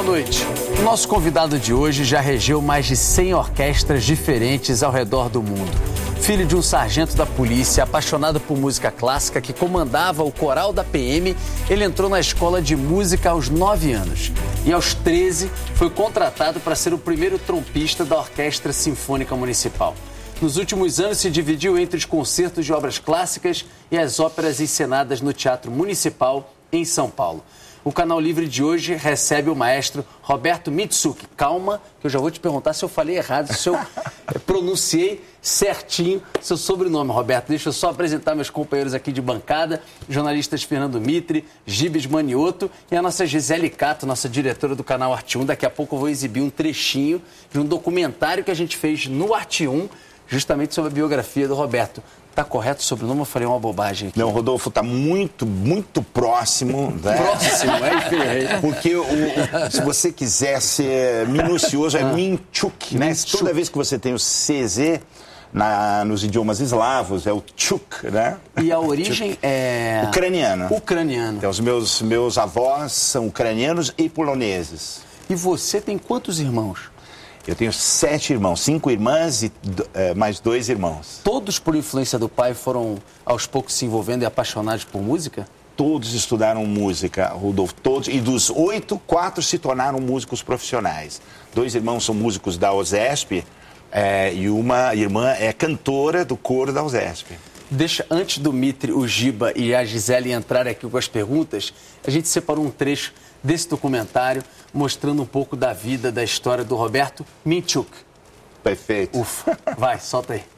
Boa noite. O nosso convidado de hoje já regeu mais de 100 orquestras diferentes ao redor do mundo. Filho de um sargento da polícia, apaixonado por música clássica, que comandava o coral da PM, ele entrou na escola de música aos 9 anos. E aos 13, foi contratado para ser o primeiro trompista da Orquestra Sinfônica Municipal. Nos últimos anos, se dividiu entre os concertos de obras clássicas e as óperas encenadas no Teatro Municipal, em São Paulo. O Canal Livre de hoje recebe o maestro Roberto Mitsuki. Calma, que eu já vou te perguntar se eu falei errado, se eu pronunciei certinho seu sobrenome, Roberto. Deixa eu só apresentar meus companheiros aqui de bancada, jornalistas Fernando Mitre, Gibes Manioto e a nossa Gisele Cato, nossa diretora do canal Arte 1. Daqui a pouco eu vou exibir um trechinho de um documentário que a gente fez no Arte 1, justamente sobre a biografia do Roberto. Tá correto o sobrenome? Eu falei uma bobagem aqui. Não, Rodolfo, tá muito próximo. Né? Próximo, é? Porque se você quiser ser minucioso, é Minchuk, né? Toda vez que você tem o CZ nos idiomas eslavos, é o Chuk, né? E a origem é... Ucraniana. Ucraniano. Então, os meus avós são ucranianos e poloneses. E você tem quantos irmãos? Eu tenho 7 irmãos, 5 irmãs e mais 2 irmãos. Todos, por influência do pai, foram aos poucos se envolvendo e apaixonados por música? Todos estudaram música, Rodolfo, todos. E dos 8, 4 se tornaram músicos profissionais. 2 irmãos são músicos da USESP e uma irmã é cantora do coro da USESP. Deixa, antes do Mitre, o Giba e a Gisele entrarem aqui com as perguntas, a gente separou um trecho desse documentário mostrando um pouco da vida, da história do Roberto Mitsuki. Perfeito. Ufa, vai, solta aí.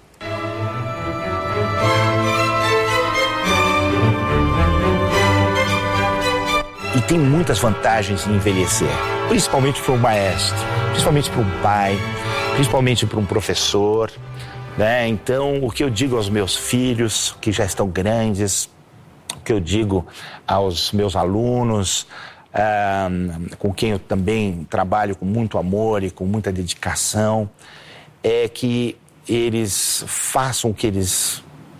E tem muitas vantagens em envelhecer, principalmente para um maestro, principalmente para um pai, principalmente para um professor, né? Então, o que eu digo aos meus filhos, que já estão grandes, o que eu digo aos meus alunos, com quem eu também trabalho com muito amor e com muita dedicação, é que eles façam o que eles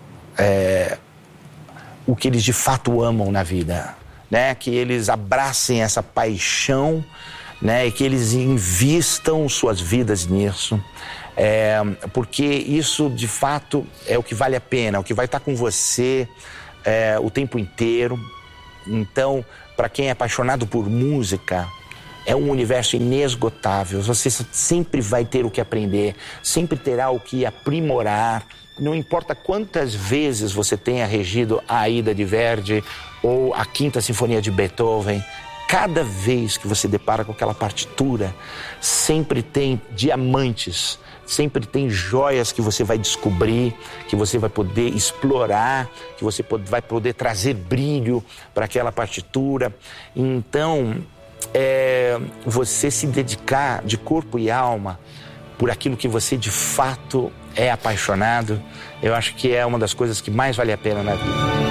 de fato amam na vida, né? Que eles abracem essa paixão, né? E que eles invistam suas vidas nisso, porque isso de fato é o que vale a pena, o que vai estar com você o tempo inteiro. Então, para quem é apaixonado por música, é um universo inesgotável. Você sempre vai ter o que aprender, sempre terá o que aprimorar. Não importa quantas vezes você tenha regido a Aida de Verdi ou a Quinta Sinfonia de Beethoven, cada vez que você depara com aquela partitura, sempre tem diamantes, sempre tem joias que você vai descobrir, que você vai poder explorar, que você vai poder trazer brilho para aquela partitura. Então, você se dedicar de corpo e alma por aquilo que você de fato é apaixonado, eu acho que é uma das coisas que mais vale a pena na vida.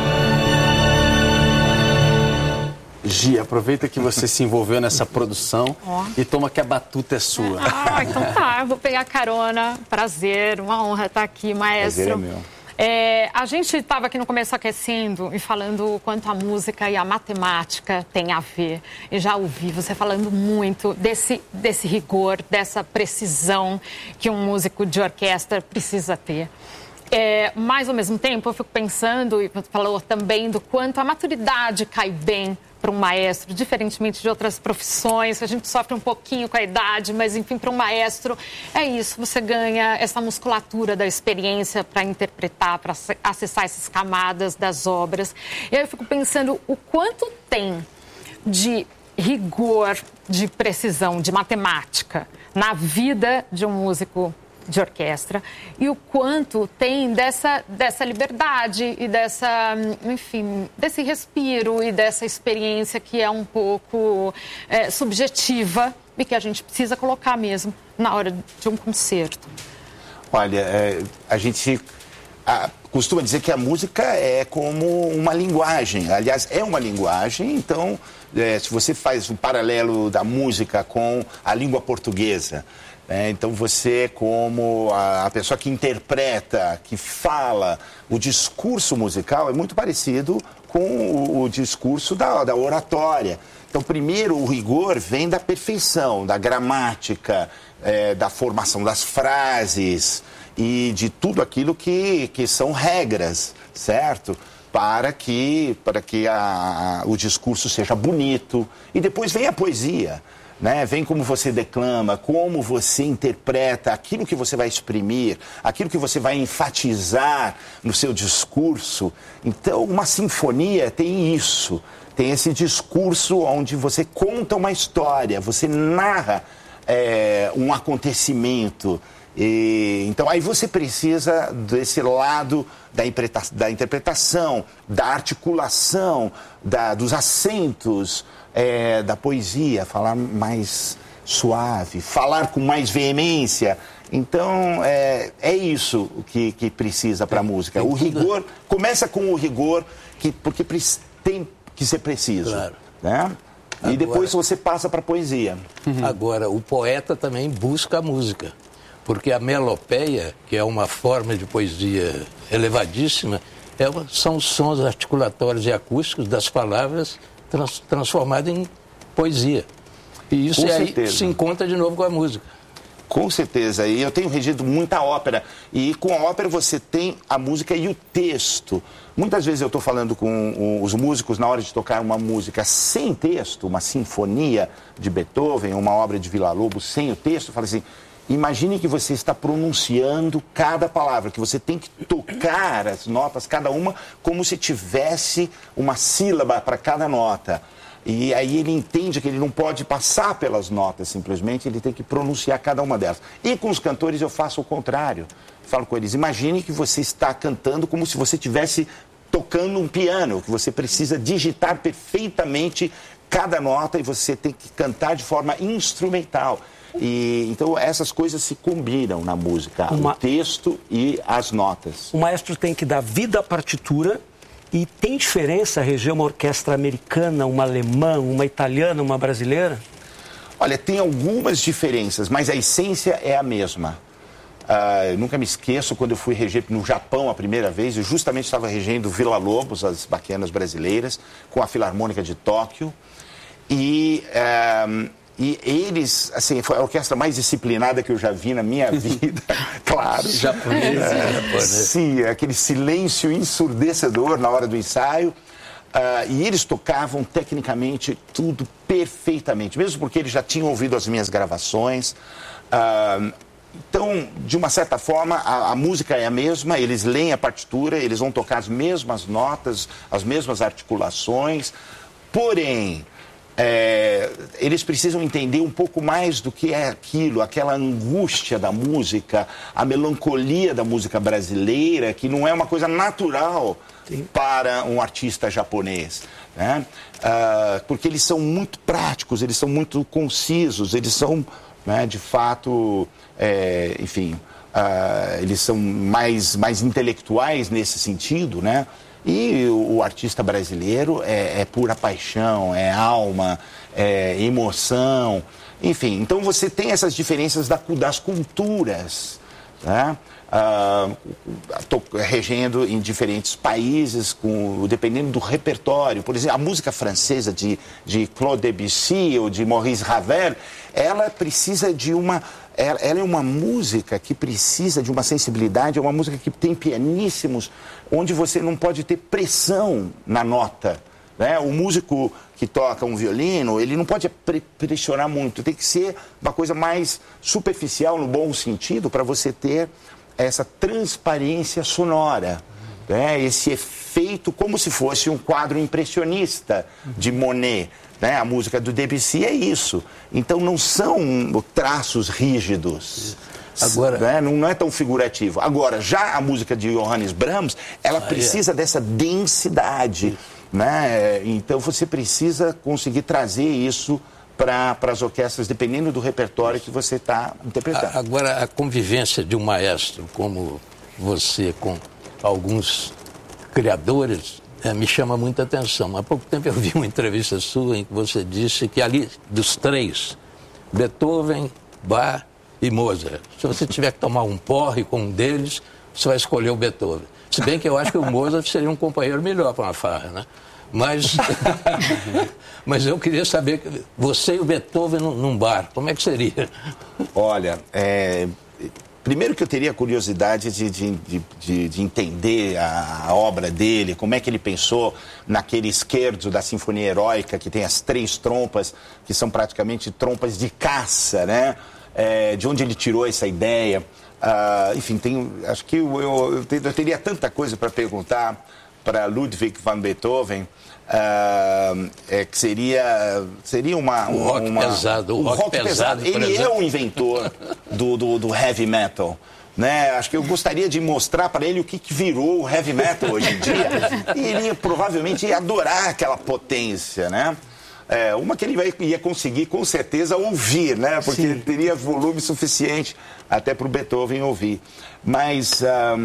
Gi, aproveita que você se envolveu nessa produção e toma que a batuta é sua. Então tá, eu vou pegar carona. Prazer, uma honra estar aqui, maestro. Prazer é meu. A gente estava aqui no começo aquecendo e falando o quanto a música e a matemática têm a ver. E já ouvi você falando muito desse rigor, dessa precisão que um músico de orquestra precisa ter. Mas, ao mesmo tempo, eu fico pensando, e você falou também, do quanto a maturidade cai bem para um maestro, diferentemente de outras profissões, a gente sofre um pouquinho com a idade, mas, enfim, para um maestro é isso, você ganha essa musculatura da experiência para interpretar, para acessar essas camadas das obras. E aí eu fico pensando o quanto tem de rigor, de precisão, de matemática na vida de um músico de orquestra e o quanto tem dessa liberdade e desse respiro e dessa experiência que é um pouco subjetiva e que a gente precisa colocar mesmo na hora de um concerto. Olha, a gente costuma dizer que a música é como uma linguagem. Aliás, é uma linguagem, então, se você faz um paralelo da música com a língua portuguesa, então você, como a pessoa que interpreta, que fala, o discurso musical é muito parecido com o discurso da oratória. Então, primeiro, o rigor vem da perfeição, da gramática, da formação das frases e de tudo aquilo que são regras, certo? Para que o discurso seja bonito. E depois vem a poesia, né? Vem como você declama, como você interpreta aquilo que você vai exprimir, aquilo que você vai enfatizar no seu discurso. Então, uma sinfonia tem isso. Tem esse discurso onde você conta uma história, você narra um acontecimento. Então, aí você precisa desse lado da interpretação, da articulação, dos acentos, da poesia, falar mais suave, falar com mais veemência. Então, é isso que precisa para a música. O rigor, começa com o rigor, porque tem que ser preciso. Claro. Né? E depois você passa para a poesia. Agora, o poeta também busca a música. Porque a melopeia, que é uma forma de poesia elevadíssima, são os sons articulatórios e acústicos das palavras transformados em poesia. E isso aí se encontra de novo com a música. Com certeza. E eu tenho regido muita ópera. E com a ópera você tem a música e o texto. Muitas vezes eu estou falando com os músicos na hora de tocar uma música sem texto, uma sinfonia de Beethoven, uma obra de Villa-Lobos sem o texto, eu falo assim... Imagine que você está pronunciando cada palavra, que você tem que tocar as notas, cada uma, como se tivesse uma sílaba para cada nota. E aí ele entende que ele não pode passar pelas notas, simplesmente, ele tem que pronunciar cada uma delas. E com os cantores eu faço o contrário. Falo com eles, imagine que você está cantando como se você estivesse tocando um piano, que você precisa digitar perfeitamente cada nota e você tem que cantar de forma instrumental. Então essas coisas se combinam na música, o texto e as notas. O maestro tem que dar vida à partitura e tem diferença reger uma orquestra americana, uma alemã, uma italiana, uma brasileira? Olha, tem algumas diferenças, mas a essência é a mesma. Eu nunca me esqueço quando eu fui reger no Japão a primeira vez, eu justamente estava regendo Villa-Lobos, as baquianas brasileiras, com a Filarmônica de Tóquio e eles, assim, foi a orquestra mais disciplinada que eu já vi na minha vida, claro. Japonês. Sim, aquele silêncio ensurdecedor na hora do ensaio. E eles tocavam tecnicamente tudo perfeitamente, mesmo porque eles já tinham ouvido as minhas gravações. Então, de uma certa forma, a música é a mesma, eles leem a partitura, eles vão tocar as mesmas notas, as mesmas articulações, porém... eles precisam entender um pouco mais do que é aquilo, aquela angústia da música, a melancolia da música brasileira, que não é uma coisa natural para um artista japonês, né? Porque eles são muito práticos, eles são muito concisos, eles são, né, de fato, eles são mais intelectuais nesse sentido, né? E o artista brasileiro é pura paixão, é alma, é emoção, enfim. Então você tem essas diferenças das culturas, né? Regendo em diferentes países, dependendo do repertório. Por exemplo, a música francesa de Claude Debussy ou de Maurice Ravel, ela precisa de ela é uma música que precisa de uma sensibilidade, é uma música que tem pianíssimos, onde você não pode ter pressão na nota, né? O músico que toca um violino, ele não pode pressionar muito, tem que ser uma coisa mais superficial, no bom sentido, para você ter essa transparência sonora, né? Esse efeito como se fosse um quadro impressionista de Monet. Né? A música do Debussy é isso. Então não são traços rígidos. Agora, né? Não é tão figurativo. Agora, já a música de Johannes Brahms, ela precisa dessa densidade. Né? Então você precisa conseguir trazer isso para as orquestras, dependendo do repertório que você está interpretando. Agora, a convivência de um maestro como você com alguns criadores me chama muita atenção. Há pouco tempo eu vi uma entrevista sua em que você disse que ali, dos três, Beethoven, Bach e Mozart, se você tiver que tomar um porre com um deles, você vai escolher o Beethoven. Se bem que eu acho que o Mozart seria um companheiro melhor para uma farra, né? Mas eu queria saber, você e o Beethoven num bar, como é que seria? Olha, primeiro que eu teria curiosidade de entender a obra dele, como é que ele pensou naquele esquerdo da Sinfonia Heróica, que tem as 3 trompas, que são praticamente trompas de caça, né? De onde ele tirou essa ideia. Enfim, acho que eu teria tanta coisa para perguntar para Ludwig van Beethoven, que seria uma... O rock pesado. O rock pesado. Ele é o inventor do heavy metal. Né? Acho que eu gostaria de mostrar para ele o que virou o heavy metal hoje em dia. E ele provavelmente ia adorar aquela potência, né? Uma que ele ia conseguir, com certeza, ouvir, né? Porque teria volume suficiente até para o Beethoven ouvir. Mas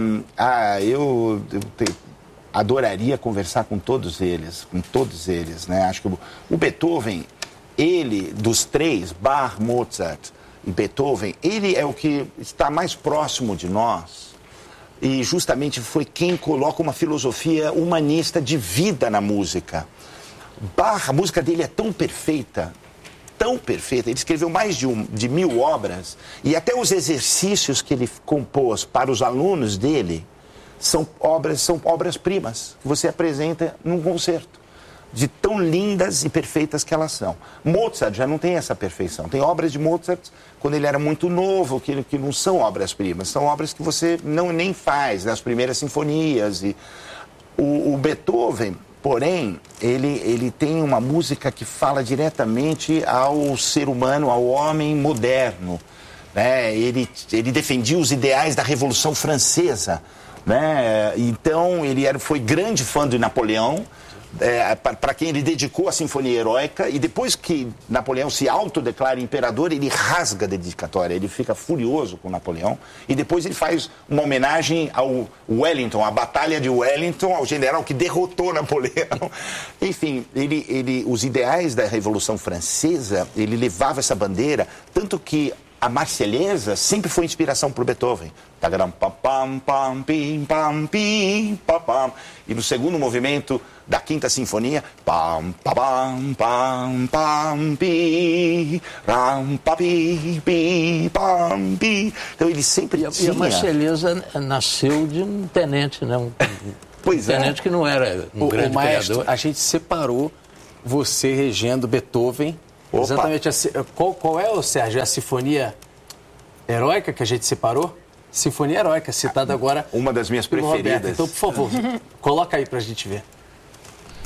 eu adoraria conversar com todos eles, né? Acho que o Beethoven, ele, dos 3, Bach, Mozart e Beethoven, ele é o que está mais próximo de nós e justamente foi quem coloca uma filosofia humanista de vida na música. Bach, a música dele é tão perfeita, ele escreveu mais de 1000 obras e até os exercícios que ele compôs para os alunos dele são obras-primas que você apresenta num concerto, de tão lindas e perfeitas que elas são. Mozart já não tem essa perfeição. Tem obras de Mozart quando ele era muito novo, que não são obras-primas, são obras que você nem faz nas primeiras sinfonias. E o Beethoven, porém, ele tem uma música que fala diretamente ao ser humano, ao homem moderno, né? Ele defendia os ideais da Revolução Francesa, né? Então, foi grande fã de Napoleão, para quem ele dedicou a Sinfonia Heróica, e depois que Napoleão se autodeclara imperador, ele rasga a dedicatória, ele fica furioso com Napoleão, e depois ele faz uma homenagem ao Wellington, à Batalha de Wellington, ao general que derrotou Napoleão. Enfim, os ideais da Revolução Francesa, ele levava essa bandeira, tanto que a Marselhesa sempre foi inspiração para o Beethoven. E no segundo movimento da Quinta Sinfonia, então ele sempre tinha... E a Marselhesa nasceu de um tenente, né? Um tenente que não era um grande maestro, criador. A gente separou você regendo Beethoven. Opa. Exatamente. Qual é, Sérgio? A Sinfonia Heróica que a gente separou? Sinfonia Heróica, citada agora... Uma das minhas preferidas. Então, por favor, coloca aí pra gente ver.